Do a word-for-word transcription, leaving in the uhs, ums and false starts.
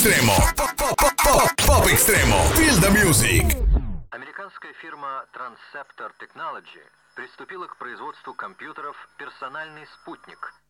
Extremo. Pop, pop, pop, pop Extremo. Feel the music. Американская фирма Transceptor Technology приступила к производству компьютеров «Персональный спутник»,